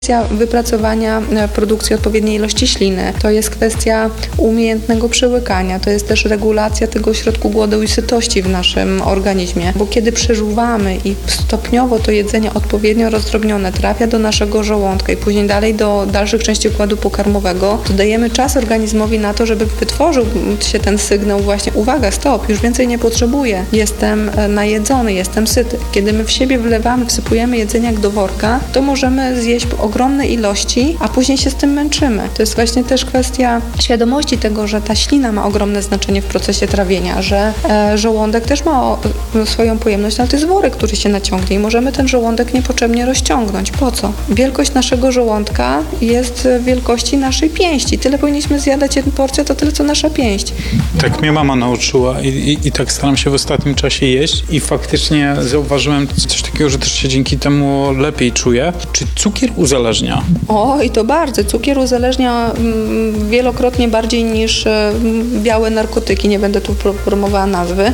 Kwestia wypracowania produkcji odpowiedniej ilości śliny, to jest kwestia umiejętnego przełykania, to jest też regulacja tego środku głodu i sytości w naszym organizmie, bo kiedy przeżuwamy i stopniowo to jedzenie odpowiednio rozdrobnione trafia do naszego żołądka i później dalej do dalszych części układu pokarmowego, to dajemy czas organizmowi na to, żeby wytworzył się ten sygnał właśnie: uwaga, stop, już więcej nie potrzebuję, jestem najedzony, jestem syty. Kiedy my w siebie wlewamy, wsypujemy jedzenie jak do worka, to możemy zjeść ogromne ilości, a później się z tym męczymy. To jest właśnie też kwestia świadomości tego, że ta ślina ma ogromne znaczenie w procesie trawienia, że żołądek też ma swoją pojemność, ale to jest worek, który się naciągnie i możemy ten żołądek niepotrzebnie rozciągnąć. Po co? Wielkość naszego żołądka jest wielkości naszej pięści. Tyle powinniśmy zjadać jedną porcję, to tyle co nasza pięść. Tak mnie mama nauczyła i tak staram się w ostatnim czasie jeść i faktycznie zauważyłem coś takiego, że też się dzięki temu lepiej czuję. Czy cukier uzależnia? O, i to bardzo. Cukier uzależnia wielokrotnie bardziej niż białe narkotyki, nie będę tu promowała nazwy.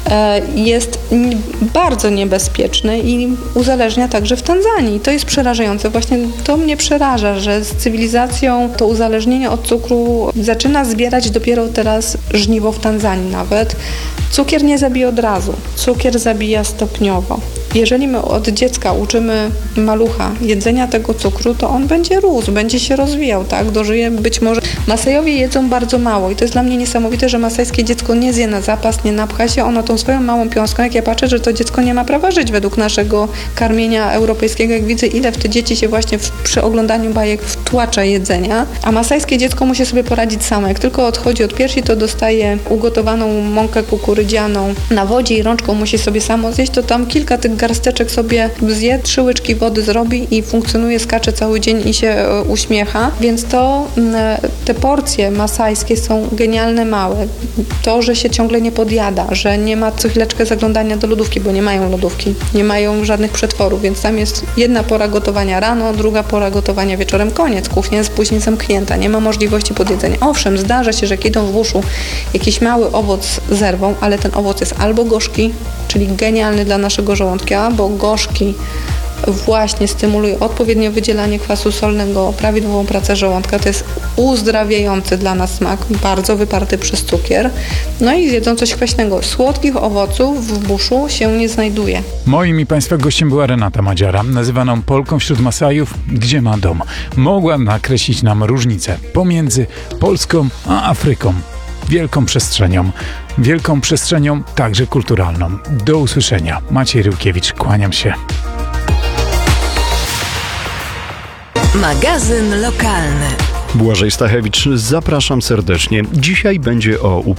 Jest bardzo niebezpieczny i uzależnia także w Tanzanii. To jest przerażające. Właśnie to mnie przeraża, że z cywilizacją to uzależnienie od cukru zaczyna zbierać dopiero teraz żniwo w Tanzanii nawet. Cukier nie zabija od razu. Cukier zabija stopniowo. Jeżeli my od dziecka uczymy malucha jedzenia tego cukru, to on będzie rósł, będzie się rozwijał, tak? Dożyje być może... Masajowie jedzą bardzo mało i to jest dla mnie niesamowite, że masajskie dziecko nie zje na zapas, nie napcha się. Ono tą swoją małą piąską, jak ja patrzę, że to dziecko nie ma prawa żyć według naszego karmienia europejskiego, jak widzę, ile w te dzieci się właśnie przy oglądaniu bajek wtłacza jedzenia, a masajskie dziecko musi sobie poradzić samo. Jak tylko odchodzi od piersi, to dostaje ugotowaną mąkę kukurydzianą na wodzie i rączką musi sobie samo zjeść, to tam kilka tych garsteczek sobie zje, 3 łyczki wody zrobi i funkcjonuje, skacze cały dzień i się uśmiecha. Więc to te porcje masajskie są genialne małe. To, że się ciągle nie podjada, że nie ma co chwileczkę zaglądania do lodówki, bo nie mają lodówki, nie mają żadnych przetworów, więc tam jest jedna pora gotowania rano, druga pora gotowania wieczorem, koniec. Kuchnia jest później zamknięta, nie ma możliwości podjedzenia. Owszem, zdarza się, że jak idą w buszu jakiś mały owoc zerwą, ale ten owoc jest albo gorzki, czyli genialny dla naszego żołądka, bo gorzki właśnie stymuluje odpowiednie wydzielanie kwasu solnego, prawidłową pracę żołądka. To jest uzdrawiający dla nas smak, bardzo wyparty przez cukier. No i zjedzą coś kwaśnego. Słodkich owoców w buszu się nie znajduje. Moim i Państwa gościem była Renata Madziara, nazywaną Polką wśród Masajów, gdzie ma dom. Mogła nakreślić nam różnicę pomiędzy Polską a Afryką. Wielką przestrzenią także kulturalną. Do usłyszenia. Maciej Ryłkiewicz, kłaniam się. Magazyn lokalny. Błażej Stachewicz, zapraszam serdecznie. Dzisiaj będzie o